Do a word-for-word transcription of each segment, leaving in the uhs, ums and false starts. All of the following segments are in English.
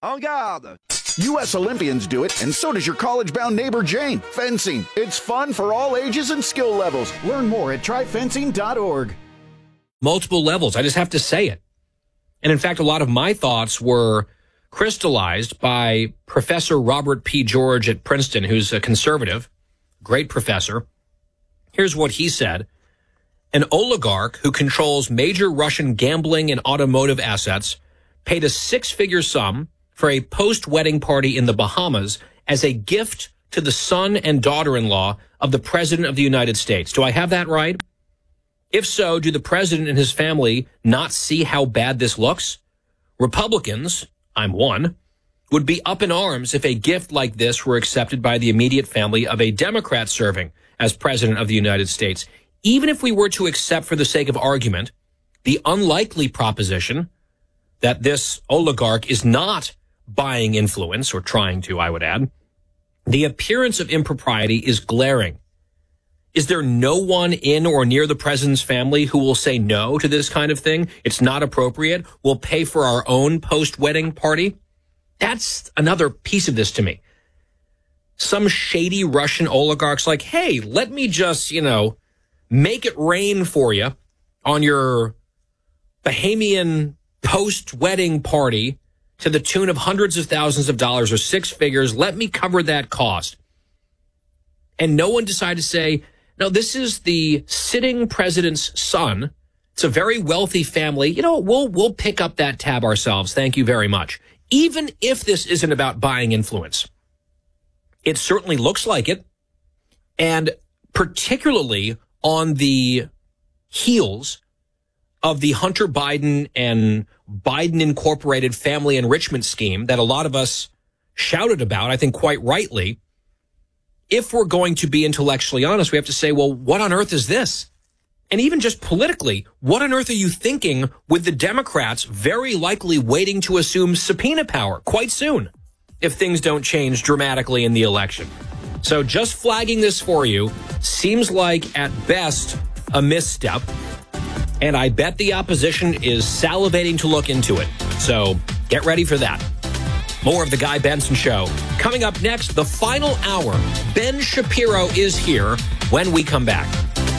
En garde! U S Olympians do it, and so does your college-bound neighbor Jane. Fencing. It's fun for all ages and skill levels. Learn more at try fencing dot org. Multiple levels. I just have to say it. And in fact, a lot of my thoughts were crystallized by Professor Robert P. George at Princeton, who's a conservative, great professor. Here's what he said. An oligarch who controls major Russian gambling and automotive assets paid a six-figure sum for a post-wedding party in the Bahamas as a gift to the son and daughter-in-law of the President of the United States. Do I have that right? If so, do the president and his family not see how bad this looks? Republicans, I'm one, would be up in arms if a gift like this were accepted by the immediate family of a Democrat serving as President of the United States. Even if we were to accept for the sake of argument the unlikely proposition that this oligarch is not buying influence, or trying to, I would add, the appearance of impropriety is glaring. Is there no one in or near the president's family who will say no to this kind of thing? It's not appropriate. We'll pay for our own post-wedding party. That's another piece of this to me. Some shady Russian oligarch's like, hey, let me just, you know, make it rain for you on your Bahamian post-wedding party to the tune of hundreds of thousands of dollars or six figures. Let me cover that cost. And no one decided to say, no, this is the sitting president's son. It's a very wealthy family. You know, we'll we'll pick up that tab ourselves. Thank you very much. Even if this isn't about buying influence. It certainly looks like it. And particularly on the heels of the Hunter Biden and Biden Incorporated family enrichment scheme that a lot of us shouted about, I think quite rightly. If we're going to be intellectually honest, we have to say, well, what on earth is this? And even just politically, what on earth are you thinking with the Democrats very likely waiting to assume subpoena power quite soon if things don't change dramatically in the election? So just flagging this for you seems like at best a misstep. And I bet the opposition is salivating to look into it. So get ready for that. More of the Guy Benson Show. Coming up next, the final hour. Ben Shapiro is here when we come back.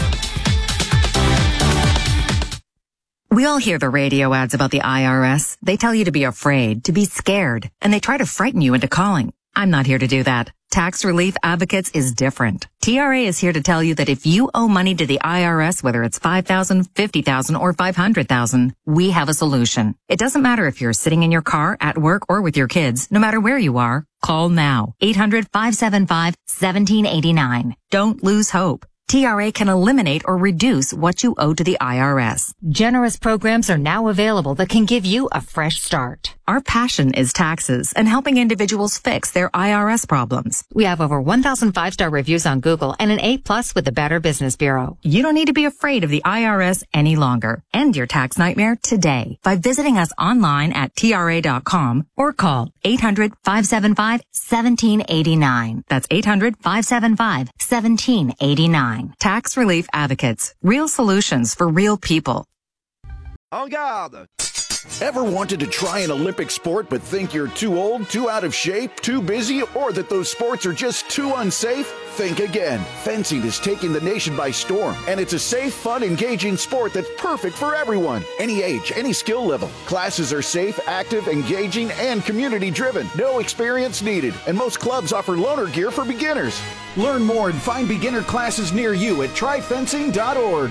We all hear the radio ads about the I R S. They tell you to be afraid, to be scared, and they try to frighten you into calling. I'm not here to do that. Tax Relief Advocates is different. T R A is here to tell you that if you owe money to the I R S, whether it's five thousand dollars, fifty thousand dollars, or five hundred thousand dollars, we have a solution. It doesn't matter if you're sitting in your car, at work, or with your kids. No matter where you are, call now. eight hundred, five seven five, one seven eight nine. Don't lose hope. T R A can eliminate or reduce what you owe to the I R S. Generous programs are now available that can give you a fresh start. Our passion is taxes and helping individuals fix their I R S problems. We have over one thousand five-star reviews on Google and an A plus with the Better Business Bureau. You don't need to be afraid of the I R S any longer. End your tax nightmare today by visiting us online at T R A dot com or call eight hundred, five seven five, one seven eight nine. That's eight hundred, five seven five, one seven eight nine. Tax Relief Advocates. Real solutions for real people. En garde! Ever wanted to try an Olympic sport but think you're too old, too out of shape, too busy, or that those sports are just too unsafe? Think again. Fencing is taking the nation by storm, and it's a safe, fun, engaging sport that's perfect for everyone. Any age, any skill level. Classes are safe, active, engaging, and community-driven. No experience needed, and most clubs offer loaner gear for beginners. Learn more and find beginner classes near you at try fencing dot org.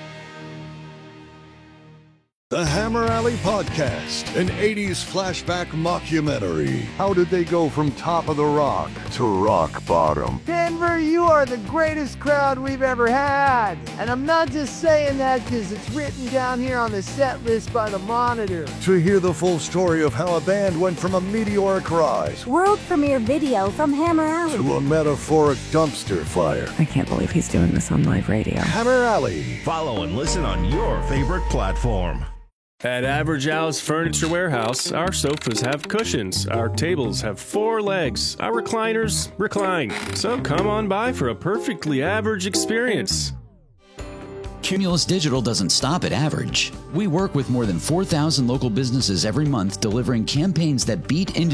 The Hammer Alley Podcast, an eighties flashback mockumentary. How did they go from top of the rock to rock bottom? Denver, you are the greatest crowd we've ever had. And I'm not just saying that because it's written down here on the set list by the Monitor. To hear the full story of how a band went from a meteoric rise, world premiere video from Hammer Alley, to a metaphoric dumpster fire. I can't believe he's doing this on live radio. Hammer Alley. Follow and listen on your favorite platform. At Average Al's Furniture Warehouse, our sofas have cushions, our tables have four legs, our recliners recline. So come on by for a perfectly average experience. Cumulus Digital doesn't stop at average. We work with more than four thousand local businesses every month delivering campaigns that beat industry